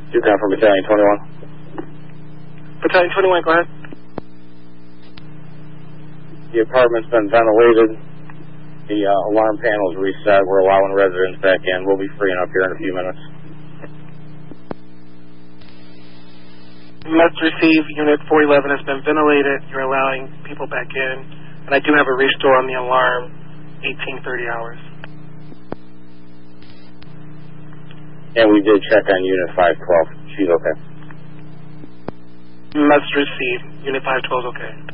You come from Battalion 21. Battalion 21, go ahead. The apartment's been ventilated. The alarm panel's reset. We're allowing residents back in. We'll be freeing up here in a few minutes. Must receive. Unit 411 has been ventilated. You're allowing people back in. And I do have a restore on the alarm, 1830 hours. And we did check on Unit 512. She's okay. Must receive. Unit 512 is okay.